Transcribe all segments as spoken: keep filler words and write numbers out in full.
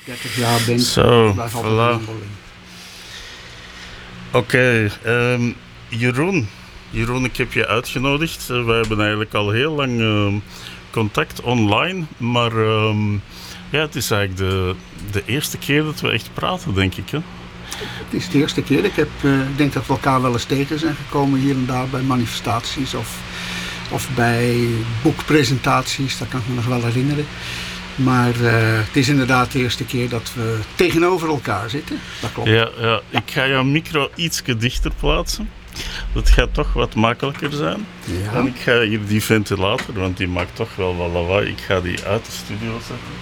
dertig jaar bent, Zo, blijft altijd voilà. een wandeling. Oké, okay, um, Jeroen. Jeroen, ik heb je uitgenodigd. Uh, we hebben eigenlijk al heel lang uh, contact online. Maar um, ja, het is eigenlijk de, de eerste keer dat we echt praten, denk ik. Hè? Het is de eerste keer. Ik, heb, uh, ik denk dat we elkaar wel eens tegen zijn gekomen hier en daar bij manifestaties of, of bij boekpresentaties. Dat kan ik me nog wel herinneren. Maar uh, het is inderdaad de eerste keer dat we tegenover elkaar zitten. Dat klopt. Ja, ja. Ik ga jouw micro ietsje dichter plaatsen. Dat gaat toch wat makkelijker zijn. Ja. En ik ga hier die ventilator, want die maakt toch wel wat lawaai. Ik ga die uit de studio zetten.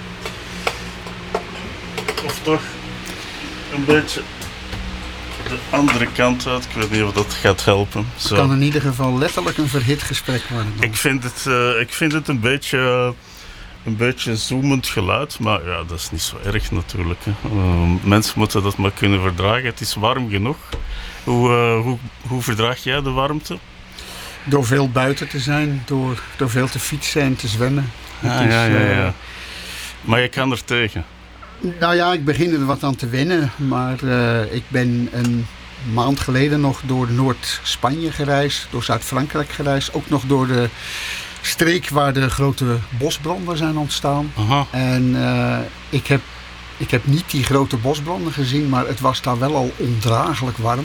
Of toch een beetje de andere kant uit. Ik weet niet of dat gaat helpen. Zo. Het kan in ieder geval letterlijk een verhit gesprek worden. Ik vind het, uh, ik vind het een beetje... Uh, Een beetje zoemend geluid, maar ja, dat is niet zo erg natuurlijk. Hè. Uh, mensen moeten dat maar kunnen verdragen. Het is warm genoeg. Hoe, uh, hoe, hoe verdraag jij de warmte? Door veel buiten te zijn, door, door veel te fietsen en te zwemmen. Ah, het is, ja, ja, ja. Uh, maar je kan er tegen. Nou ja, ik begin er wat aan te wennen. Maar uh, ik ben een maand geleden nog door Noord-Spanje gereisd, door Zuid-Frankrijk gereisd. Ook nog door de streek waar de grote bosbranden zijn ontstaan. Aha. En uh, ik, heb, ik heb niet die grote bosbranden gezien, maar het was daar wel al ondraaglijk warm.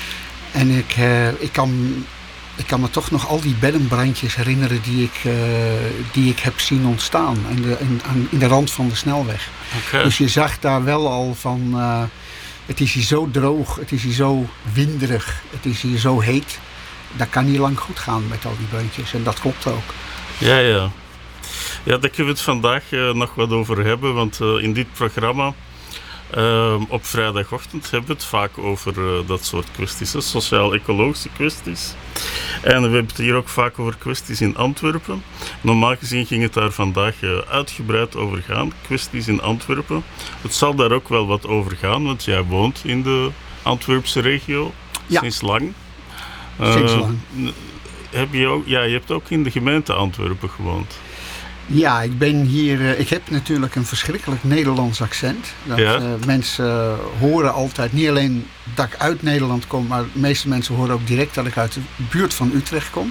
En ik, uh, ik, kan, ik kan me toch nog al die beddenbrandjes herinneren die ik, uh, die ik heb zien ontstaan. In de, in, in de rand van de snelweg. Okay. Dus je zag daar wel al van, uh, het is hier zo droog, het is hier zo winderig, het is hier zo heet. Dat kan niet lang goed gaan met al die brandjes. En dat klopt ook. Ja, ja. Ja, daar kunnen we het vandaag uh, nog wat over hebben. Want uh, in dit programma, uh, op vrijdagochtend, hebben we het vaak over uh, dat soort kwesties. Hè? Sociaal-ecologische kwesties. En we hebben het hier ook vaak over kwesties in Antwerpen. Normaal gezien ging het daar vandaag uh, uitgebreid over gaan. Kwesties in Antwerpen. Het zal daar ook wel wat over gaan, want jij woont in de Antwerpse regio. Ja. Sinds lang. Sinds lang. Uh, heb je, ook, ja, je hebt ook in de gemeente Antwerpen gewoond. Ja, ik ben hier. Uh, ik heb natuurlijk een verschrikkelijk Nederlands accent. Dat, ja? uh, mensen uh, horen altijd, niet alleen dat ik uit Nederland kom, maar de meeste mensen horen ook direct dat ik uit de buurt van Utrecht kom.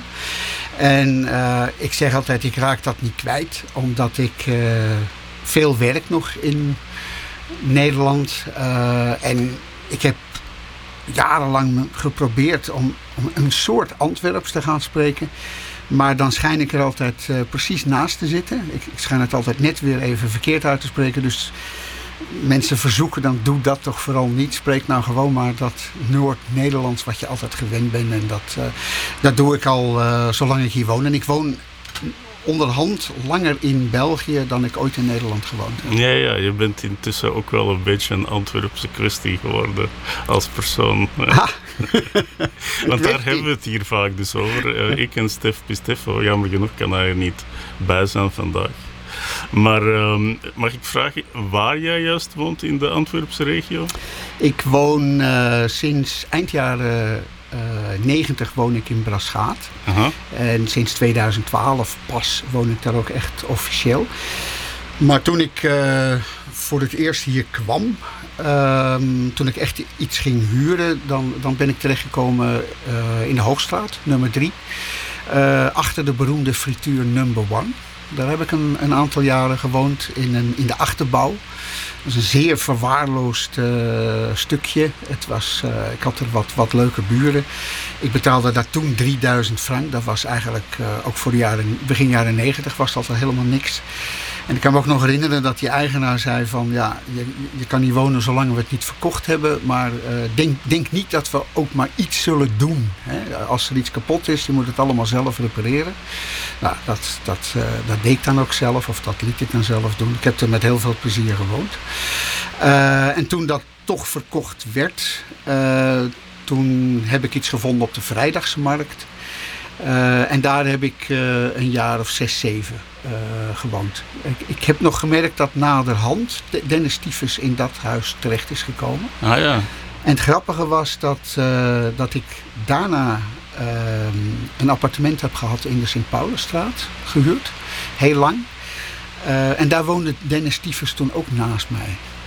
En uh, ik zeg altijd, ik raak dat niet kwijt, omdat ik uh, veel werk nog in Nederland. Uh, en ik heb jarenlang geprobeerd om, om een soort Antwerps te gaan spreken. Maar dan schijn ik er altijd uh, precies naast te zitten. Ik, ik schijn het altijd net weer even verkeerd uit te spreken. Dus mensen verzoeken dan, doe dat toch vooral niet. Spreek nou gewoon maar dat Noord-Nederlands wat je altijd gewend bent. En dat, uh, dat doe ik al uh, zolang ik hier woon. En ik woon onderhand langer in België dan ik ooit in Nederland gewoond heb. Ja, ja, je bent intussen ook wel een beetje een Antwerpse kwestie geworden als persoon. Ha. Want daar hebben we het hier vaak dus over. Uh, ik en Stef Pisteffo, jammer genoeg kan hij er niet bij zijn vandaag. Maar um, mag ik vragen waar jij juist woont in de Antwerpse regio? Ik woon uh, sinds eind jaren uh, negentig woon ik in Braschaat. Uh-huh. En sinds tweeduizend twaalf pas woon ik daar ook echt officieel. Maar toen ik uh, voor het eerst hier kwam, uh, toen ik echt iets ging huren, dan, dan ben ik terechtgekomen uh, in de Hoogstraat, nummer drie. Uh, achter de beroemde frituur Number One. Daar heb ik een, een aantal jaren gewoond in, een, in de achterbouw. Dat is een zeer verwaarloosd uh, stukje. Het was, uh, ik had er wat, wat leuke buren. Ik betaalde daar toen drieduizend frank. Dat was eigenlijk uh, ook voor de jaren, begin jaren negentig was dat al helemaal niks. En ik kan me ook nog herinneren dat die eigenaar zei van, ja, je, je kan hier wonen zolang we het niet verkocht hebben. Maar uh, denk, denk niet dat we ook maar iets zullen doen. Hè? Als er iets kapot is, je moet het allemaal zelf repareren. Nou, dat, dat, uh, dat deed ik dan ook zelf, of dat liet ik dan zelf doen. Ik heb er met heel veel plezier gewoond. Uh, en toen dat toch verkocht werd, uh, toen heb ik iets gevonden op de Vrijdagsmarkt. Uh, en daar heb ik uh, een jaar of zes, zeven uh, gewoond. Ik, ik heb nog gemerkt dat naderhand Dennis Tyfus in dat huis terecht is gekomen. Ah ja. En het grappige was dat, uh, dat ik daarna uh, een appartement heb gehad in de Sint-Paulusstraat, gehuurd. Heel lang. Uh, en daar woonde Dennis Tyfus toen ook naast mij.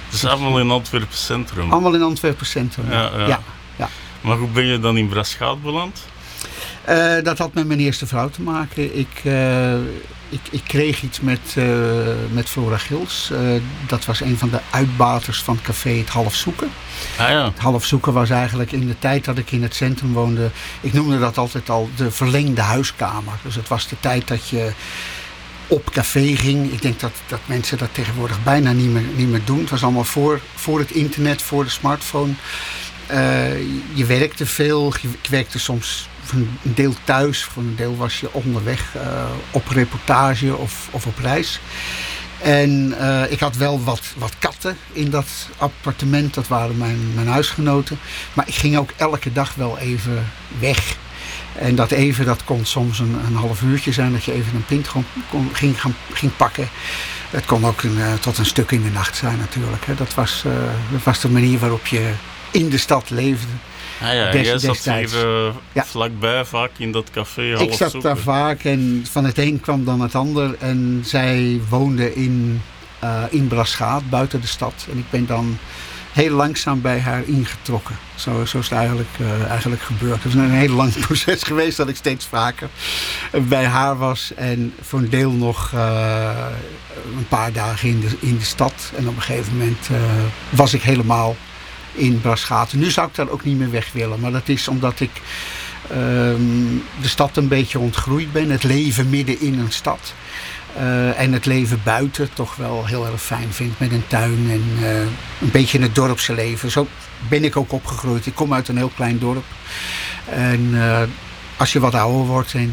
is allemaal in Antwerpen Centrum. Allemaal in Antwerpen Centrum, ja. ja. ja, ja. Maar hoe ben je dan in Braschaat beland? Uh, dat had met mijn eerste vrouw te maken. Ik, uh, ik, ik kreeg iets met, uh, met Flora Gils. Uh, dat was een van de uitbaters van het café Het Half Zoeken. Ah, ja. Het Half Zoeken was eigenlijk in de tijd dat ik in het centrum woonde... Ik noemde dat altijd al de verlengde huiskamer. Dus het was de tijd dat je op café ging. Ik denk dat, dat mensen dat tegenwoordig bijna niet meer, niet meer doen. Het was allemaal voor, voor het internet, voor de smartphone. Uh, je werkte veel. Ik werkte soms voor een deel thuis. Voor een deel was je onderweg uh, op reportage of, of op reis. En uh, ik had wel wat, wat katten in dat appartement. Dat waren mijn, mijn huisgenoten. Maar ik ging ook elke dag wel even weg. En dat even, dat kon soms een, een half uurtje zijn. Dat je even een pint kon, kon, ging, gaan, ging pakken. Het kon ook een, uh, tot een stuk in de nacht zijn natuurlijk. Hè. Dat, was, uh, dat was de manier waarop je in de stad leefde. Ah ja, Des, jij zat destijds. hier uh, ja. vlakbij vaak in dat café. Ik zat zoeken. daar vaak en van het een kwam dan het ander. En zij woonde in, uh, in Braschaat, buiten de stad. En ik ben dan heel langzaam bij haar ingetrokken. Zo, zo is het eigenlijk, uh, eigenlijk gebeurd. Het is een heel lang proces geweest dat ik steeds vaker bij haar was. En voor een deel nog uh, een paar dagen in de, in de stad. En op een gegeven moment uh, was ik helemaal in Braschaat. Nu zou ik daar ook niet meer weg willen. Maar dat is omdat ik uh, de stad een beetje ontgroeid ben. Het leven midden in een stad. Uh, en het leven buiten toch wel heel erg fijn vind. Met een tuin en uh, een beetje het dorpse leven. Zo ben ik ook opgegroeid. Ik kom uit een heel klein dorp. En uh, als je wat ouder wordt en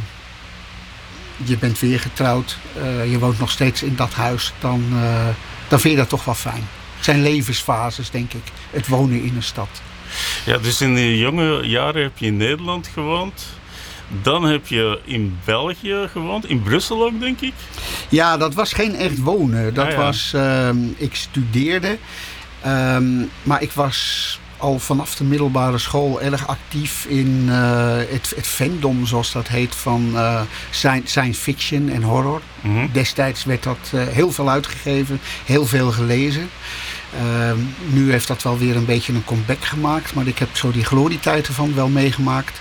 je bent weer getrouwd. Uh, je woont nog steeds in dat huis. Dan, uh, dan vind je dat toch wel fijn. Het zijn levensfases, denk ik. Het wonen in een stad. Ja, dus in de jonge jaren heb je in Nederland gewoond. Dan heb je in België gewoond. In Brussel ook, denk ik. Ja, dat was geen echt wonen. Dat ah, ja. was... Uh, ik studeerde. Um, maar ik was al vanaf de middelbare school erg actief in uh, het, het fandom, zoals dat heet, van uh, science fiction en horror. Mm-hmm. Destijds werd dat uh, heel veel uitgegeven. Heel veel gelezen. Uh, nu heeft dat wel weer een beetje een comeback gemaakt. Maar ik heb zo die glorietijd ervan wel meegemaakt.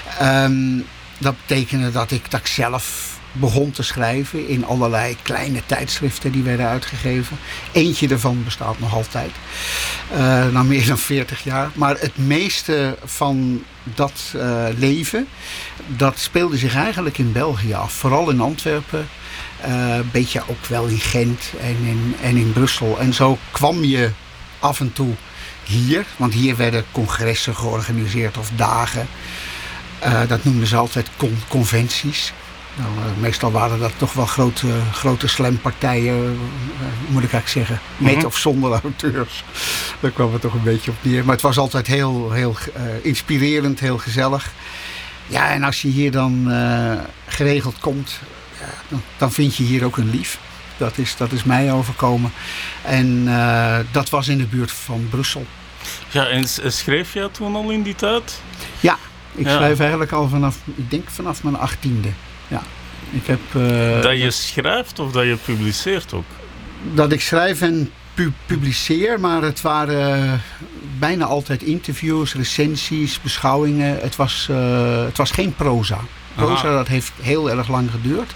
Um, dat betekende dat ik, dat ik zelf begon te schrijven in allerlei kleine tijdschriften die werden uitgegeven. Eentje daarvan bestaat nog altijd. Uh, na meer dan veertig jaar. Maar het meeste van dat uh, leven, dat speelde zich eigenlijk in België af. Vooral in Antwerpen. Een uh, beetje ook wel in Gent en in, en in Brussel. En zo kwam je af en toe hier. Want hier werden congressen georganiseerd of dagen. Uh, dat noemden ze altijd con- conventies. Nou, uh, meestal waren dat toch wel grote, grote slampartijen, uh, moet ik eigenlijk zeggen. Met mm-hmm. of zonder auteurs. Daar kwam het toch een beetje op neer. Maar het was altijd heel, heel uh, inspirerend, heel gezellig. Ja, en als je hier dan uh, geregeld komt, ja, dan, dan vind je hier ook een lief. Dat is, dat is mij overkomen. En uh, dat was in de buurt van Brussel. Ja, en schreef jij toen al in die tijd? Ja. Ik ja. schrijf eigenlijk al vanaf, ik denk vanaf mijn achttiende. Ja. Ik heb, uh, dat je schrijft of dat je publiceert ook? Dat ik schrijf en pu- publiceer, maar het waren bijna altijd interviews, recensies, beschouwingen. Het was, uh, het was geen proza. Proza, Aha. dat heeft heel erg lang geduurd.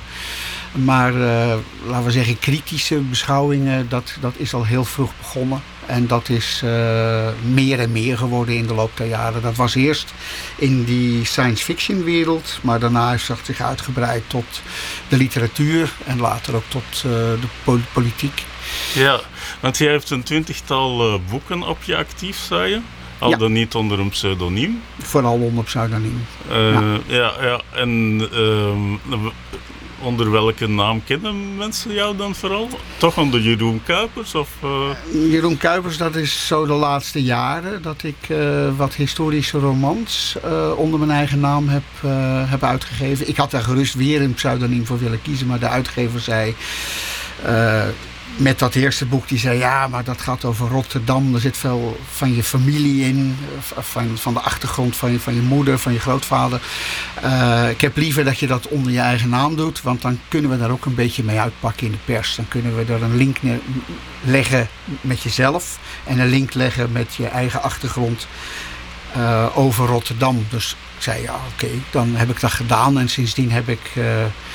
Maar uh, laten we zeggen, kritische beschouwingen, dat, dat is al heel vroeg begonnen. En dat is uh, meer en meer geworden in de loop der jaren. Dat was eerst in die science fiction wereld. Maar daarna heeft het zich uitgebreid tot de literatuur. En later ook tot uh, de pol- politiek. Ja, want jij hebt een twintigtal uh, boeken op je actief, zei je? Al ja. dan niet onder een pseudoniem? Vooral onder pseudoniem. Uh, ja. ja, ja. En uh, onder welke naam kennen mensen jou dan vooral? Toch onder Jeroen Kuipers? Of, uh... Jeroen Kuipers, dat is zo de laatste jaren dat ik uh, wat historische romans uh, onder mijn eigen naam heb, uh, heb uitgegeven. Ik had daar gerust weer een pseudoniem voor willen kiezen, maar de uitgever zei... Uh, met dat eerste boek, die zei, ja, maar dat gaat over Rotterdam. Er zit veel van je familie in, van, van de achtergrond van je, van je moeder, van je grootvader. Uh, ik heb liever dat je dat onder je eigen naam doet, want dan kunnen we daar ook een beetje mee uitpakken in de pers. Dan kunnen we er een link leggen met jezelf en een link leggen met je eigen achtergrond uh, over Rotterdam. Dus ik zei, ja, oké, okay, dan heb ik dat gedaan en sindsdien heb ik... Uh,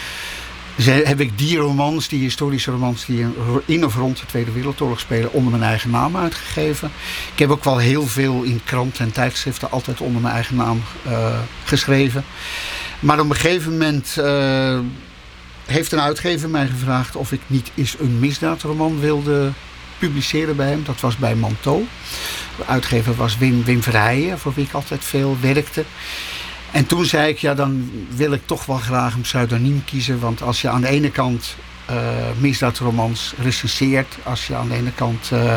heb ik die romans, die historische romans die in of rond de Tweede Wereldoorlog spelen, onder mijn eigen naam uitgegeven. Ik heb ook wel heel veel in kranten en tijdschriften altijd onder mijn eigen naam uh, geschreven. Maar op een gegeven moment uh, heeft een uitgever mij gevraagd of ik niet eens een misdaadroman wilde publiceren bij hem. Dat was bij Manteau. De uitgever was Wim, Wim Verheijen, voor wie ik altijd veel werkte. En toen zei ik, ja, dan wil ik toch wel graag een pseudoniem kiezen. Want als je aan de ene kant uh, misdaadromans recenseert, als je aan de ene kant uh, uh,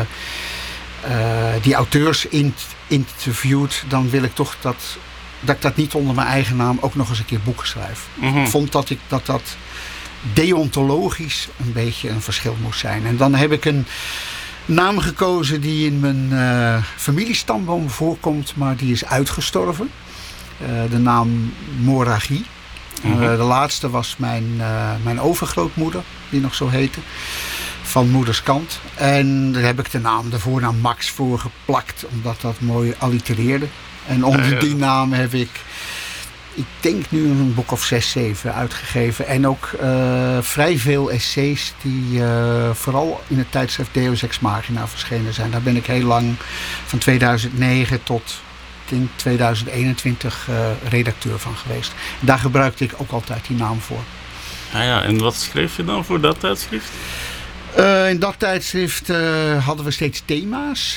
die auteurs interviewt, dan wil ik toch dat, dat ik dat niet onder mijn eigen naam ook nog eens een keer boeken schrijf. Mm-hmm. Ik vond dat ik, dat, dat deontologisch een beetje een verschil moest zijn. En dan heb ik een naam gekozen die in mijn uh, familiestamboom voorkomt, maar die is uitgestorven. Uh, de naam Moragie. Mm-hmm. Uh, de laatste was mijn, uh, mijn overgrootmoeder, die nog zo heette, van moeders kant. En daar heb ik de naam, de voornaam Max voor geplakt, omdat dat mooi allitereerde. En onder ja, ja. die naam heb ik, ik denk nu een boek of zes, zeven uitgegeven. En ook uh, vrij veel essays die uh, vooral in het tijdschrift Deus Ex Machina verschenen zijn. Daar ben ik heel lang, van tweeduizend negen tot in tweeduizend eenentwintig uh, redacteur van geweest. Daar gebruikte ik ook altijd die naam voor. Ah ja, en wat schreef je dan voor dat tijdschrift? Uh, in dat tijdschrift uh, hadden we steeds thema's.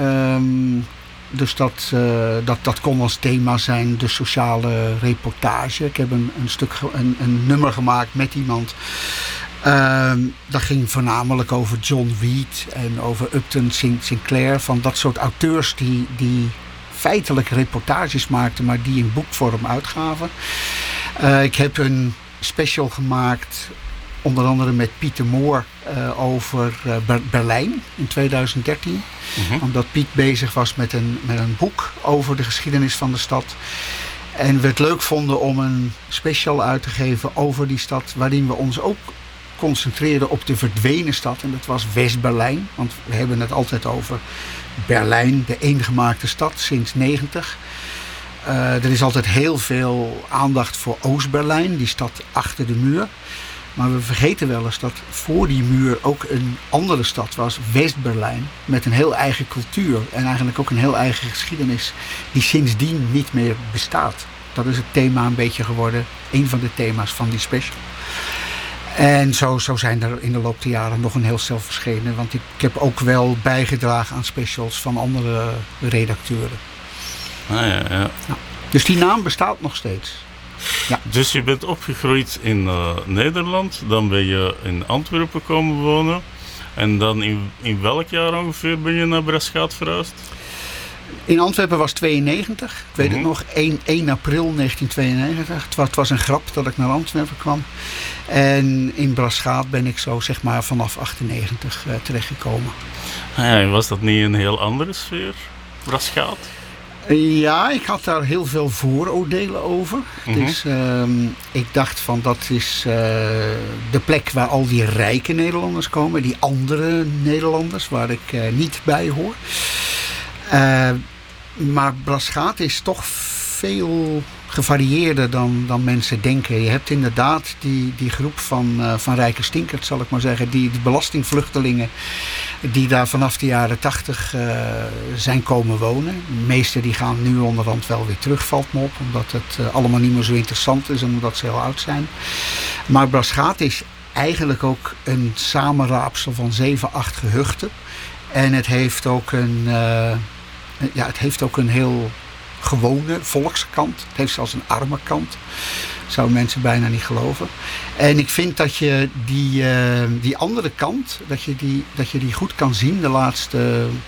Um, dus dat, uh, dat, dat kon als thema zijn de sociale reportage. Ik heb een, een, stuk, een, een nummer gemaakt met iemand. Uh, dat ging voornamelijk over John Reed en over Upton Sinclair. Van dat soort auteurs die... die feitelijk reportages maakten, maar die in boekvorm uitgaven. Uh, ik heb een special gemaakt, onder andere met Pieter Moor, uh, over uh, Ber- Berlijn in tweeduizend dertien. Mm-hmm. Omdat Piet bezig was met een, met een boek over de geschiedenis van de stad. En we het leuk vonden om een special uit te geven over die stad, waarin we ons ook concentreerden op de verdwenen stad. En dat was West-Berlijn, want we hebben het altijd over Berlijn, de eengemaakte stad sinds negentig. Uh, er is altijd heel veel aandacht voor Oost-Berlijn, die stad achter de muur. Maar we vergeten wel eens dat voor die muur ook een andere stad was, West-Berlijn, met een heel eigen cultuur en eigenlijk ook een heel eigen geschiedenis, die sindsdien niet meer bestaat. Dat is het thema een beetje geworden, een van de thema's van die special. En zo, zo zijn er in de loop der jaren nog een heel stel verschenen. Want ik, ik heb ook wel bijgedragen aan specials van andere redacteuren. Ah, ja, ja. Ja. Dus die naam bestaat nog steeds. Ja. Dus je bent opgegroeid in uh, Nederland. Dan ben je in Antwerpen komen wonen. En dan in, in welk jaar ongeveer ben je naar Braschaat verhuisd? In Antwerpen was tweeënnegentig. Ik weet mm-hmm. het nog. één april negentien tweeënnegentig. Het was, het was een grap dat ik naar Antwerpen kwam. En in Braschaat ben ik zo zeg maar vanaf achtennegentig uh, terechtgekomen. Ah ja, en was dat niet een heel andere sfeer, Braschaat? Ja, ik had daar heel veel vooroordelen over. Mm-hmm. Dus uh, ik dacht van dat is uh, de plek waar al die rijke Nederlanders komen. Die andere Nederlanders waar ik uh, niet bij hoor. Uh, maar Braschaat is toch veel gevarieerder dan, dan mensen denken. Je hebt inderdaad die, die groep van, uh, van rijke stinkers, zal ik maar zeggen. Die, die belastingvluchtelingen die daar vanaf de jaren tachtig uh, zijn komen wonen. De meeste die gaan nu onderhand wel weer terug, valt me op. Omdat het uh, allemaal niet meer zo interessant is en omdat ze heel oud zijn. Maar Braschaat is eigenlijk ook een samenraapsel van zeven, acht gehuchten. En het heeft ook een, uh, ja, het heeft ook een heel gewone volkskant. Het heeft zelfs een arme kant. Dat zouden mensen bijna niet geloven. En ik vind dat je die, uh, die andere kant, dat je die, dat je die goed kan zien de laatste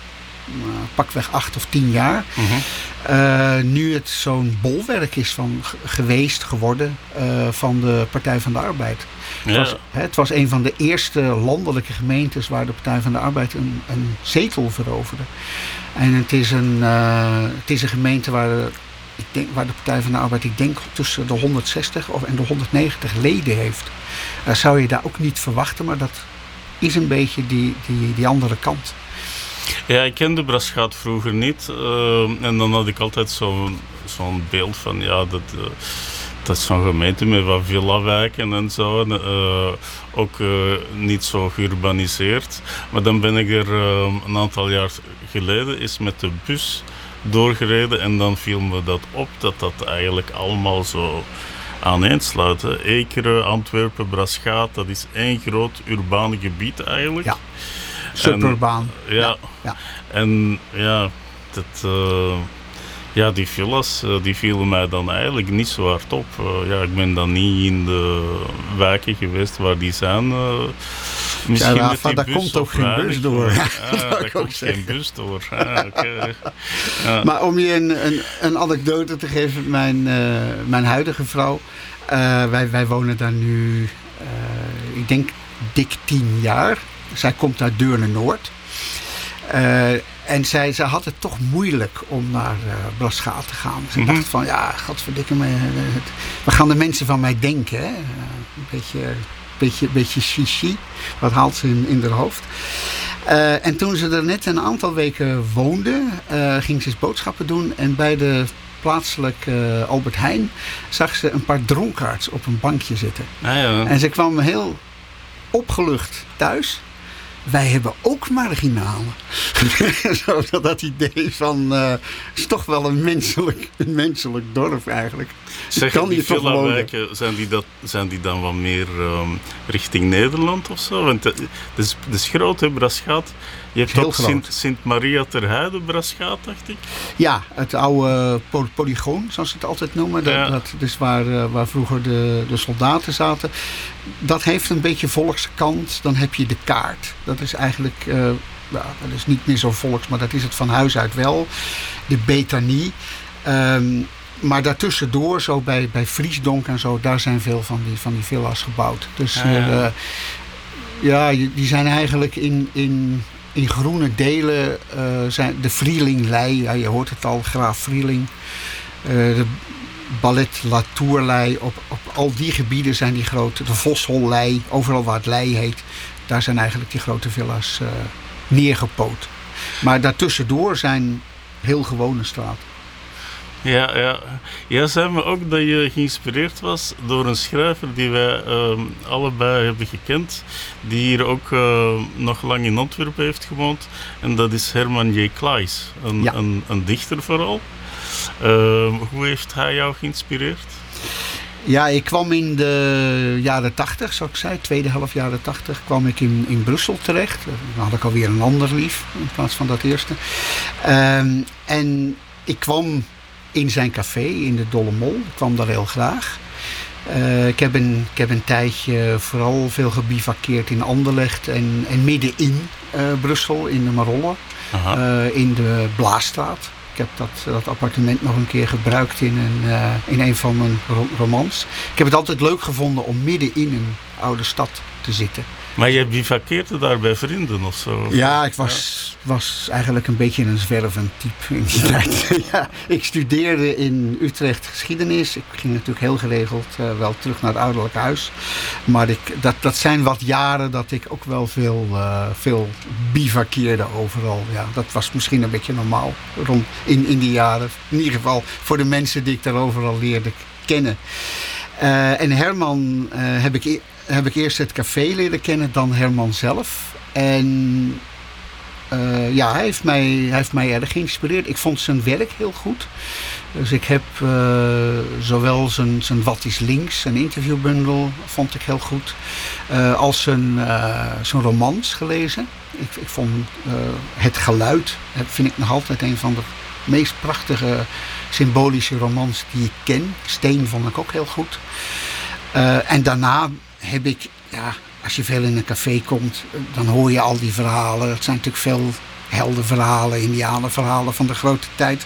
uh, pakweg acht of tien jaar. Mm-hmm. Uh, nu het zo'n bolwerk is van g- geweest, geworden uh, van de Partij van de Arbeid. Ja. Het, was, hè, het was een van de eerste landelijke gemeentes waar de Partij van de Arbeid een, een zetel veroverde. En het is een, uh, het is een gemeente waar, ik denk, waar de Partij van de Arbeid, ik denk, tussen de honderdzestig of, en de honderdnegentig leden heeft. Uh, zou je daar ook niet verwachten, maar dat is een beetje die, die, die andere kant. Ja, ik kende Braschaat vroeger niet. Uh, en dan had ik altijd zo'n, zo'n beeld van, ja, dat, uh, dat is zo'n gemeente met wat villa-wijken en zo. En, uh, ook uh, niet zo geurbaniseerd. Maar dan ben ik er uh, een aantal jaar geleden eens met de bus doorgereden. En dan viel me dat op, dat dat eigenlijk allemaal zo aaneensluit. Hè. Ekeren, Antwerpen, Braschaat, dat is één groot urbaan gebied eigenlijk. Ja. Suburbaan. En, ja. ja. En ja, dat, uh, ja, die villas uh, die vielen mij dan eigenlijk niet zo hard op. Uh, ja, ik ben dan niet in de wijken geweest waar die zijn. Uh, misschien ja, met die daar bus komt ook geen bus door. Ja, dat daar komt geen bus door. Ah, okay. Ja. Maar om je een, een, een anekdote te geven, mijn, uh, mijn huidige vrouw, uh, wij, wij wonen daar nu, uh, ik denk dik tien jaar. Zij komt uit Deurne-Noord. Uh, en zij, zij had het toch moeilijk om naar uh, Braschaat te gaan. Ze mm-hmm. dacht van, ja, godverdikke me. Het, we gaan de mensen van mij denken. Hè? Uh, een beetje, beetje, beetje chichi. Wat haalt ze in, in haar hoofd. Uh, en toen ze er net een aantal weken woonde, uh, ging ze eens boodschappen doen. En bij de plaatselijke uh, Albert Heijn zag ze een paar dronkaards op een bankje zitten. Ah, ja. En ze kwam heel opgelucht thuis. Wij hebben ook marginalen. Zo, dat idee van, uh, is toch wel een menselijk, een menselijk dorp eigenlijk. Zeg, kan die villa-wijken, zijn die, dat, zijn die dan wat meer um, richting Nederland of zo? Want het is, is groot, hè, Braschaat. Je hebt heel ook Sint, Sint Maria ter Heide, Braschaat, dacht ik. Ja, het oude poly- polygoon, zoals ze het altijd noemen. Dat, ja. dat is waar, uh, waar vroeger de, de soldaten zaten. Dat heeft een beetje volkse kant. Dan heb je de kaart. Dat is eigenlijk, uh, nou, dat is niet meer zo volks, maar dat is het van huis uit wel. De Betanie. Um, maar daartussendoor, zo bij, bij Friesdonk en zo, daar zijn veel van die, van die villa's gebouwd. Dus ja, ja. Uh, ja, die zijn eigenlijk in... in In groene delen uh, zijn de Vrielinglei, ja, je hoort het al, Graaf Vrieling, uh, de Ballet Latourlei, op, op al die gebieden zijn die grote, de Voshollei, overal waar het lei heet, daar zijn eigenlijk die grote villa's uh, neergepoot. Maar daartussendoor zijn heel gewone straten. Ja, ja. Jij zei me ook dat je geïnspireerd was door een schrijver die wij uh, allebei hebben gekend, die hier ook uh, nog lang in Antwerpen heeft gewoond. En dat is Herman J. Klaes, een, ja. een, een dichter vooral. Uh, hoe heeft hij jou geïnspireerd? Ja, ik kwam in de jaren tachtig, zoals ik zei, tweede helft jaren tachtig, kwam ik in, in Brussel terecht. Dan had ik alweer een ander lief in plaats van dat eerste. Um, en ik kwam in zijn café, in de Dolle Mol. Ik kwam daar heel graag. Uh, ik, heb een, ik heb een tijdje vooral veel gebivakkeerd in Anderlecht en, en middenin uh, Brussel, in de Marolle. Uh, in de Blaasstraat. Ik heb dat, dat appartement nog een keer gebruikt in een, uh, in een van mijn ro- romans. Ik heb het altijd leuk gevonden om midden in een oude stad te zitten. Maar je bivakkeerde daar bij vrienden of zo? Ja, ik was, ja. was eigenlijk een beetje een zwervend type in die tijd. Ja, ik studeerde in Utrecht geschiedenis. Ik ging natuurlijk heel geregeld uh, wel terug naar het ouderlijke huis. Maar ik, dat, dat zijn wat jaren dat ik ook wel veel, uh, veel bivakkeerde overal. Ja, dat was misschien een beetje normaal rond in, in die jaren. In ieder geval voor de mensen die ik daar overal leerde kennen. Uh, en Herman uh, heb ik... E- heb ik eerst het café leren kennen, dan Herman zelf. En uh, ja, hij heeft, mij, hij heeft mij erg geïnspireerd. Ik vond zijn werk heel goed. Dus ik heb uh, zowel zijn, zijn Wat is links, zijn interviewbundel, vond ik heel goed. Uh, als zijn, uh, zijn romans gelezen. Ik, ik vond uh, Het Geluid, vind ik nog altijd een van de meest prachtige symbolische romans die ik ken. Steen vond ik ook heel goed. Uh, en daarna heb ik, ja, als je veel in een café komt, dan hoor je al die verhalen. Het zijn natuurlijk veel heldenverhalen, indianenverhalen van de grote tijd.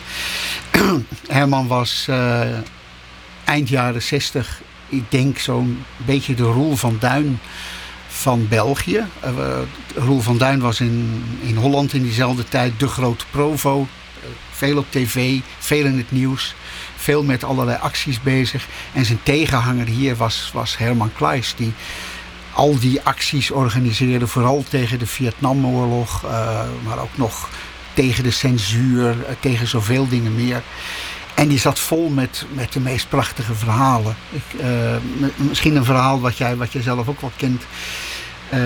Herman was uh, eind jaren zestig, ik denk zo'n beetje de Roel van Duin van België. Uh, Roel van Duin was in, in Holland in diezelfde tijd de grote provo. Uh, veel op tv, veel in het nieuws. Veel met allerlei acties bezig. En zijn tegenhanger hier was, was Herman Kleis. Die al die acties organiseerde. Vooral tegen de Vietnamoorlog. Uh, maar ook nog tegen de censuur. Uh, tegen zoveel dingen meer. En die zat vol met, met de meest prachtige verhalen. Ik, uh, m- misschien een verhaal wat jij, wat jij zelf ook wel kent. Uh,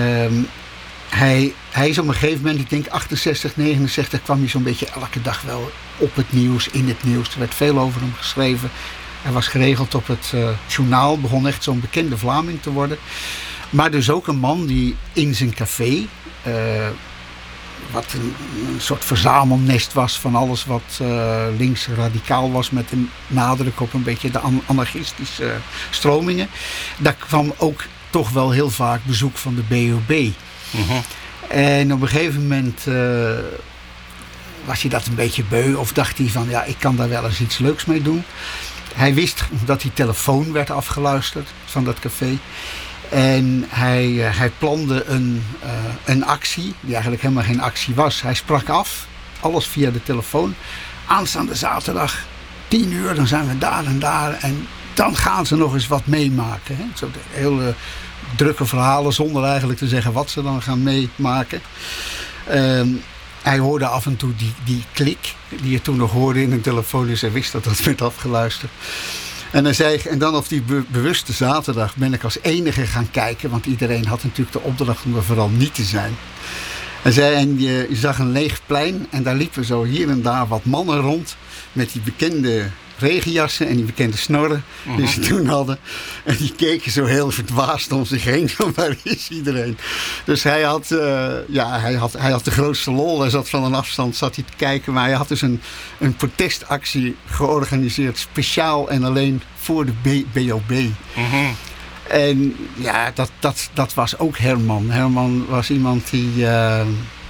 hij, hij is op een gegeven moment, ik denk achtenzestig, negenenzestig... kwam hij zo'n beetje elke dag wel op het nieuws, in het nieuws. Er werd veel over hem geschreven. Hij was geregeld op het uh, journaal. Begon echt zo'n bekende Vlaming te worden. Maar dus ook een man die in zijn café... Uh, wat een, een soort verzamelnest was van alles wat uh, links radicaal was, met een nadruk op een beetje de an- anarchistische stromingen. Daar kwam ook toch wel heel vaak bezoek van de B O B. Mm-hmm. En op een gegeven moment uh, was hij dat een beetje beu of dacht hij van ja, ik kan daar wel eens iets leuks mee doen. Hij wist dat die telefoon werd afgeluisterd van dat café. En hij, uh, hij plande een, uh, een actie, die eigenlijk helemaal geen actie was. Hij sprak af, alles via de telefoon. Aanstaande zaterdag, tien uur, dan zijn we daar en daar. En dan gaan ze nog eens wat meemaken. Hè? Zo hele drukke verhalen, zonder eigenlijk te zeggen wat ze dan gaan meemaken. Uh, hij hoorde af en toe die, die klik, die je toen nog hoorde in een telefoon. Dus hij wist dat dat werd afgeluisterd. En, hij zei, en dan op die be- bewuste zaterdag ben ik als enige gaan kijken. Want iedereen had natuurlijk de opdracht om er vooral niet te zijn. Hij zei, en je, je zag een leeg plein. En daar liepen zo hier en daar wat mannen rond. Met die bekende regenjassen en die bekende snorren die uh-huh. ze toen hadden. En die keken zo heel verdwaasd om zich heen. Waar is iedereen? Dus hij had, uh, ja, hij had, hij had de grootste lol. Hij zat van een afstand zat hij te kijken. Maar hij had dus een, een protestactie georganiseerd. Speciaal en alleen voor de B- B O B. Uh-huh. En ja, dat, dat, dat was ook Herman. Herman was iemand die... Uh, uh,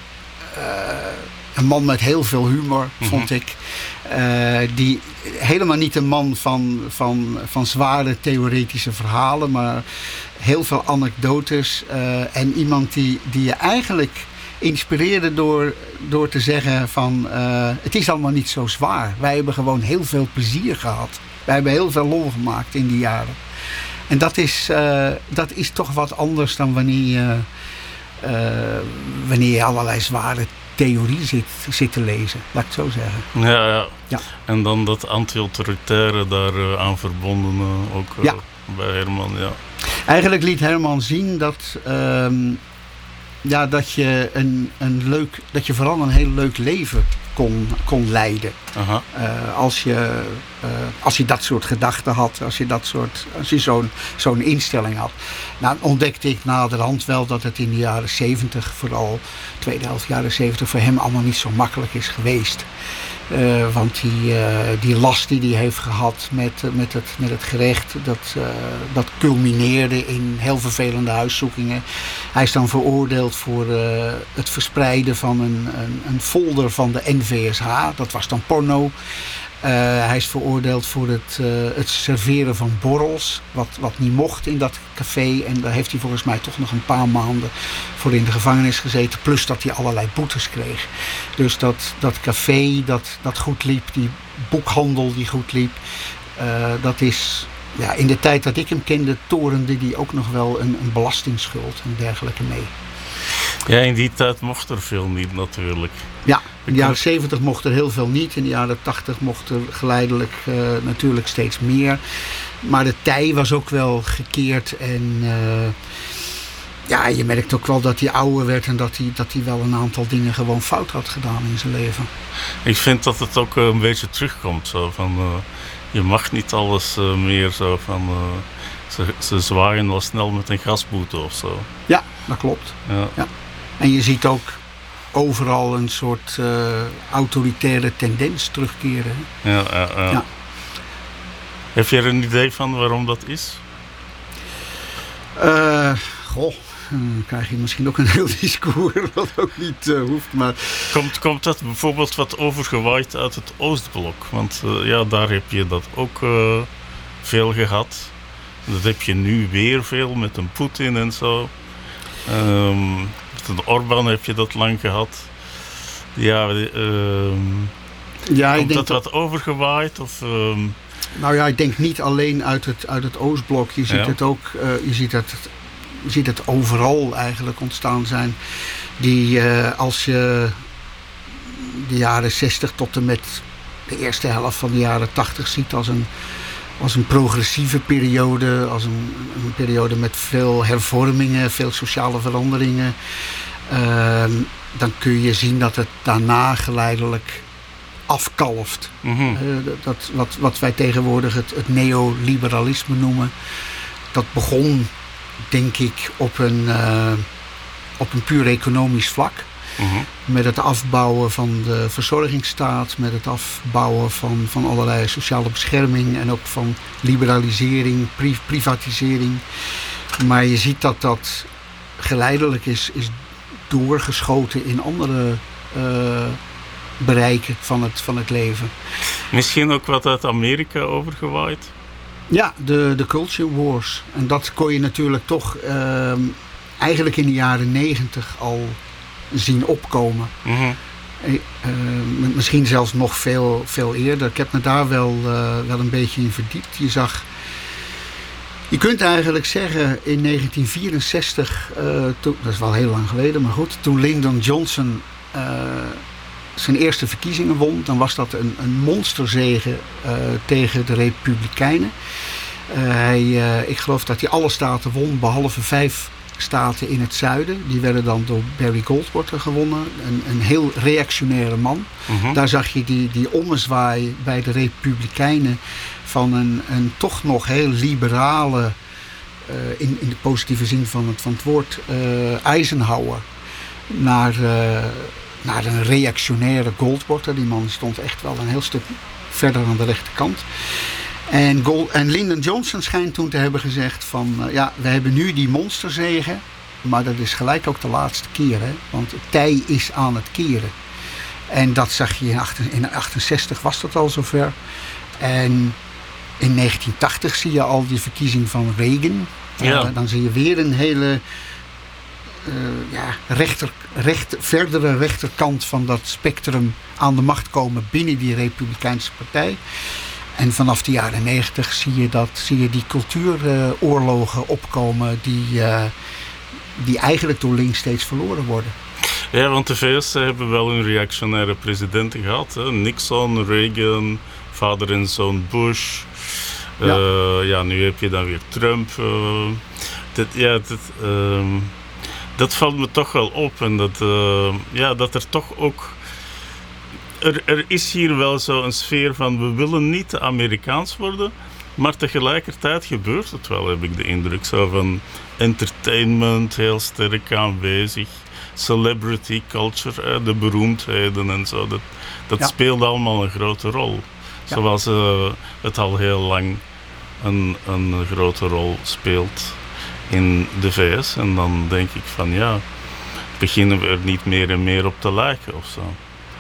een man met heel veel humor, vond ik. Uh, die helemaal niet een man van, van, van zware theoretische verhalen, maar heel veel anekdotes. Uh, en iemand die, die je eigenlijk inspireerde door, door te zeggen van... Uh, het is allemaal niet zo zwaar. Wij hebben gewoon heel veel plezier gehad. Wij hebben heel veel lol gemaakt in die jaren. En dat is, uh, dat is toch wat anders dan wanneer je, uh, wanneer je allerlei zware theorie zit, zit te lezen, laat ik het zo zeggen. Ja, ja. ja. En dan dat anti-autoritaire daar uh, aan verbonden uh, ook uh, ja. bij Herman. Ja. Eigenlijk liet Herman zien dat, um, ja, dat, je een, een leuk, dat je vooral een heel leuk leven kon, kon leiden. Uh-huh. Uh, als, je, uh, als je dat soort gedachten had, als je, dat soort, als je zo'n, zo'n instelling had. Nou ontdekte ik naderhand wel dat het in de jaren zeventig, vooral tweede helft jaren zeventig, voor hem allemaal niet zo makkelijk is geweest. Uh, want die, uh, die last die hij heeft gehad met, uh, met, het, met het gerecht, dat, uh, dat culmineerde in heel vervelende huiszoekingen. Hij is dan veroordeeld voor uh, het verspreiden van een, een, een folder van de N V S H. Dat was dan porno. Uh, hij is veroordeeld voor het, uh, het serveren van borrels, wat, wat niet mocht in dat café. En daar heeft hij volgens mij toch nog een paar maanden voor in de gevangenis gezeten. Plus dat hij allerlei boetes kreeg. Dus dat, dat café dat, dat goed liep, die boekhandel die goed liep, uh, dat is... Ja, in de tijd dat ik hem kende, torende die ook nog wel een, een belastingsschuld en dergelijke mee. Ja, in die tijd mocht er veel niet natuurlijk. Ja, in de jaren zeventig mocht er heel veel niet. In de jaren tachtig mocht er geleidelijk uh, natuurlijk steeds meer. Maar de tij was ook wel gekeerd. En uh, ja, je merkt ook wel dat hij ouder werd en dat hij, dat hij wel een aantal dingen gewoon fout had gedaan in zijn leven. Ik vind dat het ook een beetje terugkomt. Zo, van, uh, je mag niet alles uh, meer zo van... Uh, ze, ze zwaaien wel snel met een gasboete of zo. Ja, dat klopt. Ja. Ja. En je ziet ook overal een soort uh, autoritaire tendens terugkeren. Ja, ja, ja. Ja. Heb je er een idee van waarom dat is? Uh, goh, Dan krijg je misschien ook een heel discours, wat ook niet uh, hoeft. Maar... Komt, komt dat bijvoorbeeld wat overgewaaid uit het Oostblok? Want uh, ja, daar heb je dat ook uh, veel gehad. Dat heb je nu weer veel met een Poetin en zo. Um, met een Orbán heb je dat lang gehad. Ja, um, ja komt ik denk dat, dat wat overgewaaid? Of, um... Nou ja, ik denk niet alleen uit het, uit het Oostblok. Je ziet ja. het ook, uh, je ziet het, je ziet het overal eigenlijk ontstaan zijn. Die uh, als je de jaren zestig tot en met de eerste helft van de jaren tachtig ziet als een, als een progressieve periode. Als een, een periode met veel hervormingen, veel sociale veranderingen. Uh, dan kun je zien dat het daarna geleidelijk afkalft. Mm-hmm. Uh, dat, wat, wat wij tegenwoordig het, het neoliberalisme noemen. Dat begon, denk ik, op een, uh, op een puur economisch vlak. Mm-hmm. Met het afbouwen van de verzorgingsstaat. Met het afbouwen van, van allerlei sociale bescherming. En ook van liberalisering, pri- privatisering. Maar je ziet dat dat geleidelijk is, is doorgeschoten in andere uh, bereiken van het, van het leven. Misschien ook wat uit Amerika overgewaaid? Ja, de, de culture wars. En dat kon je natuurlijk toch uh, eigenlijk in de jaren negentig al zien opkomen. Mm-hmm. Uh, misschien zelfs nog veel, veel eerder. Ik heb me daar wel, uh, wel een beetje in verdiept. Je zag... Je kunt eigenlijk zeggen in negentien vierenzestig, uh, toen, dat is wel heel lang geleden, maar goed, toen Lyndon Johnson uh, zijn eerste verkiezingen won, dan was dat een, een monsterzege uh, tegen de Republikeinen. Uh, hij, uh, ik geloof dat hij alle staten won, behalve vijf staten in het zuiden. Die werden dan door Barry Goldwater gewonnen, een, een heel reactionaire man. Mm-hmm. Daar zag je die, die ommezwaai bij de Republikeinen van een, een toch nog heel liberale, uh, in, in de positieve zin van het, van het woord, uh, Eisenhower, naar, uh, naar een reactionaire Goldwater. Die man stond echt wel een heel stuk verder aan de rechterkant. En, Gold, en Lyndon Johnson schijnt toen te hebben gezegd van, uh, ja, we hebben nu die monsterzegen, maar dat is gelijk ook de laatste keer, hè? Want het tij is aan het keren. En dat zag je in negentien achtenzestig was dat al zover. En in negentien tachtig zie je al die verkiezing van Reagan. Ja. Uh, dan zie je weer een hele uh, ja, rechter, recht, verdere rechterkant van dat spectrum aan de macht komen binnen die Republikeinse partij. En vanaf de jaren negentig zie je, dat, zie je die cultuuroorlogen opkomen die, uh, die eigenlijk door links steeds verloren worden. Ja, want de V S hebben wel een reactionaire presidenten gehad. Hè? Nixon, Reagan, vader en zoon Bush. Ja. Uh, ja, nu heb je dan weer Trump. Uh, dat, ja, dat, uh, dat valt me toch wel op. En dat, uh, ja, dat er toch ook... Er, er is hier wel zo een sfeer van we willen niet te Amerikaans worden, maar tegelijkertijd gebeurt het wel, heb ik de indruk. Zo van entertainment heel sterk aanwezig, celebrity culture, eh, de beroemdheden en zo. Dat, dat ja. speelt allemaal een grote rol. Ja. Zoals uh, het al heel lang een, een grote rol speelt in de V S. En dan denk ik van ja, beginnen we er niet meer en meer op te lijken of zo.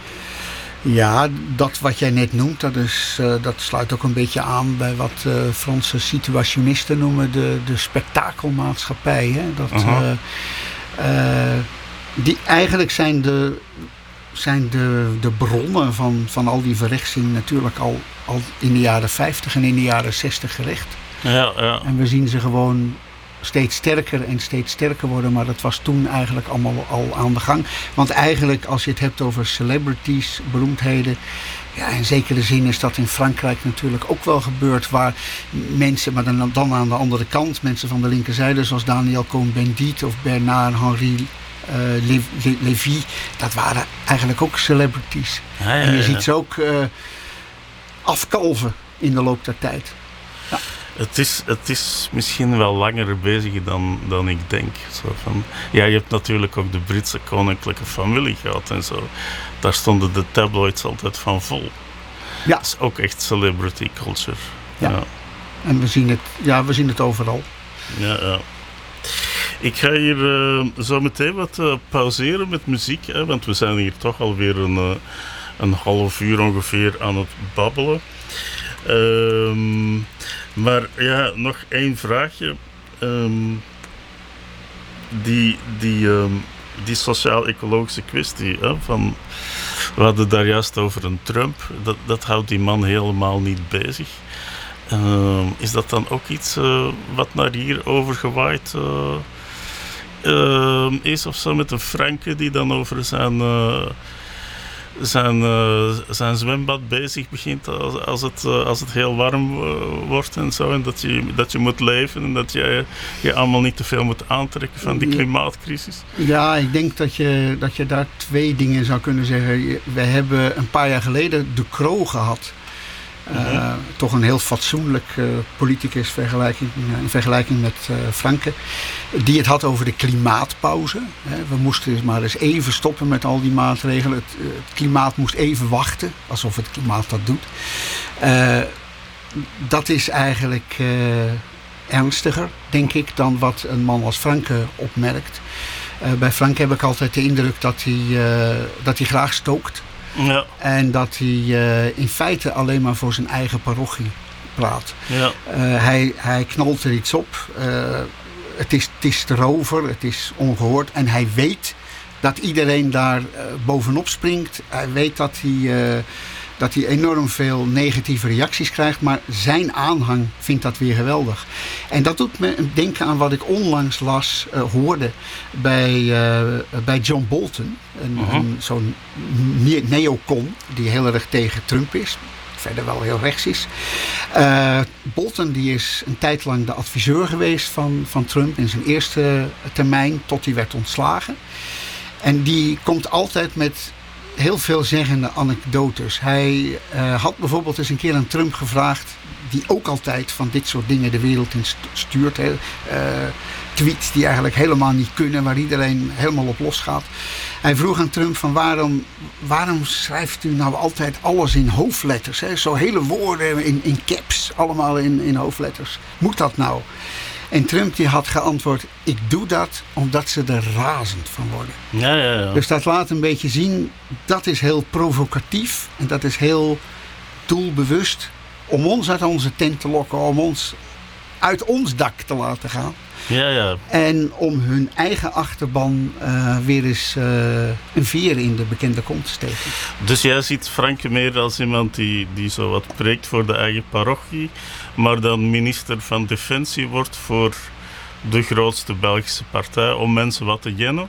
Ja, dat wat jij net noemt, dat, is, uh, dat sluit ook een beetje aan bij wat uh, Franse situationisten noemen de, de spektakelmaatschappij. Hè? Dat, uh-huh. uh, uh, die eigenlijk zijn de, zijn de, de bronnen van, van al die verrechtsing natuurlijk al, al in de jaren vijftig en in de jaren zestig gerecht. Ja, ja. En we zien ze gewoon steeds sterker en steeds sterker worden, maar dat was toen eigenlijk allemaal al aan de gang. Want eigenlijk, als je het hebt over celebrities, beroemdheden, ja, in zekere zin is dat in Frankrijk natuurlijk ook wel gebeurd, waar mensen, maar dan, dan aan de andere kant, mensen van de linkerzijde, zoals Daniel Cohn-Bendit of Bernard-Henri uh, Lévy, dat waren eigenlijk ook celebrities. Ja, ja, ja. En je ziet ze ook uh, afkalven in de loop der tijd. Ja. Het is, het is misschien wel langer bezig dan, dan ik denk. Zo van, ja, je hebt natuurlijk ook de Britse koninklijke familie gehad en zo. Daar stonden de tabloids altijd van vol. Ja. Dat is ook echt celebrity culture. Ja. Ja. En we zien het, ja, we zien het overal. Ja, ja. Ik ga hier uh, zo meteen wat uh, pauzeren met muziek, hè, want we zijn hier toch alweer een, uh, een half uur ongeveer aan het babbelen. Um, maar ja, nog één vraagje. Um, die, die, um, die sociaal-ecologische kwestie, hè, van, we hadden daar juist over een Trump, dat, dat houdt die man helemaal niet bezig. Uh, is dat dan ook iets uh, wat naar hier overgewaaid uh, uh, is of zo, met een Franke die dan over zijn, uh, zijn, uh, zijn zwembad bezig begint als, als, het, uh, als het heel warm uh, wordt en zo, en dat je, dat je moet leven en dat je je allemaal niet te veel moet aantrekken van die klimaatcrisis? Ja, ik denk dat je, dat je daar twee dingen zou kunnen zeggen. We hebben een paar jaar geleden De Croo gehad. Uh, uh-huh. Toch een heel fatsoenlijk uh, politicus vergelijking, uh, in vergelijking met uh, Franke. Die het had over de klimaatpauze. Hè. We moesten maar eens even stoppen met al die maatregelen. Het, uh, het klimaat moest even wachten. Alsof het klimaat dat doet. Uh, dat is eigenlijk uh, ernstiger, denk ik, dan wat een man als Franke opmerkt. Uh, bij Franke heb ik altijd de indruk dat hij, uh, dat hij graag stookt. Ja. En dat hij uh, in feite alleen maar voor zijn eigen parochie praat. Ja. Uh, hij, hij knalt er iets op. Uh, het, is, het is erover, het is ongehoord. En hij weet dat iedereen daar uh, bovenop springt. Hij weet dat hij, uh, dat hij enorm veel negatieve reacties krijgt. Maar zijn aanhang vindt dat weer geweldig. En dat doet me denken aan wat ik onlangs las, uh, hoorde bij, uh, bij John Bolton. Een, uh-huh. een, zo'n neocon die heel erg tegen Trump is. Verder wel heel rechts is. Uh, Bolton die is een tijd lang de adviseur geweest van, van Trump in zijn eerste termijn tot hij werd ontslagen. En die komt altijd met heel veelzeggende anekdotes. Hij uh, had bijvoorbeeld eens een keer aan Trump gevraagd, die ook altijd van dit soort dingen de wereld in stuurt. Hè. Uh, tweets die eigenlijk helemaal niet kunnen, waar iedereen helemaal op losgaat. Hij vroeg aan Trump van waarom, waarom schrijft u nou altijd alles in hoofdletters? Hè? Zo hele woorden in, in caps, allemaal in, in hoofdletters. Moet dat nou? En Trump die had geantwoord, ik doe dat omdat ze er razend van worden. Ja, ja, ja. Dus dat laat een beetje zien, dat is heel provocatief en dat is heel doelbewust om ons uit onze tent te lokken, om ons uit ons dak te laten gaan. Ja, ja. En om hun eigen achterban uh, weer eens uh, een veer in de bekende kont te steken. Dus jij ziet Franke meer als iemand die, die zo wat preekt voor de eigen parochie, maar dan minister van Defensie wordt voor de grootste Belgische partij om mensen wat te jennen?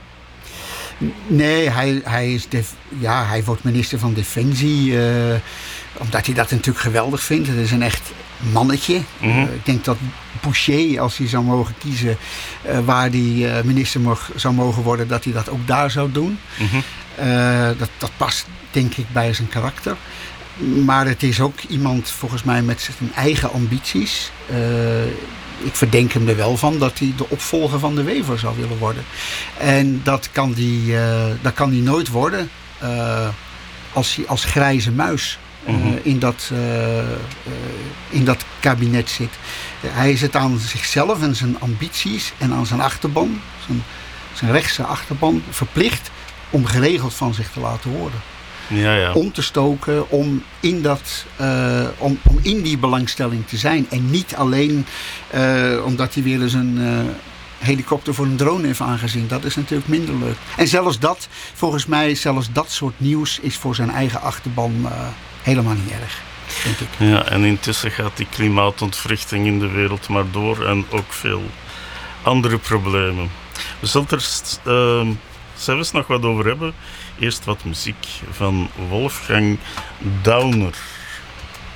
Nee, hij, hij, is def, ja, hij wordt minister van Defensie, uh, omdat hij dat natuurlijk geweldig vindt. Het is een echt mannetje. Mm-hmm. Uh, ik denk dat Boucher, als hij zou mogen kiezen uh, waar hij uh, minister mag, zou mogen worden, dat hij dat ook daar zou doen. Mm-hmm. Uh, dat, dat past denk ik bij zijn karakter. Maar het is ook iemand volgens mij met zijn eigen ambities. Uh, ik verdenk hem er wel van dat hij de opvolger van De Wever zou willen worden. En dat kan hij, uh, dat kan hij nooit worden uh, als hij als grijze muis uh, mm-hmm. in, dat, uh, uh, in dat kabinet zit. Uh, hij is het aan zichzelf en zijn ambities en aan zijn achterban, zijn, zijn rechtse achterban, verplicht om geregeld van zich te laten horen. Ja, ja. Om te stoken, om in, dat, uh, om, om in die belangstelling te zijn. En niet alleen uh, omdat hij weer eens een uh, helikopter voor een drone heeft aangezien. Dat is natuurlijk minder leuk. En zelfs dat, volgens mij, zelfs dat soort nieuws is voor zijn eigen achterban uh, helemaal niet erg, denk ik. Ja, en intussen gaat die klimaatontwrichting in de wereld maar door en ook veel andere problemen. We zullen er uh, zelfs nog wat over hebben. Eerst wat muziek van Wolfgang Dauner.